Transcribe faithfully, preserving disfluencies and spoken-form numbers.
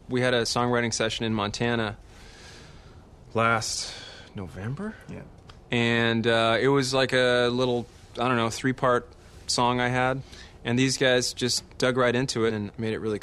we had a songwriting session in Montana last November. Yeah. And uh, it was like a little, I don't know, three-part song I had. And these guys just dug right into it and made it really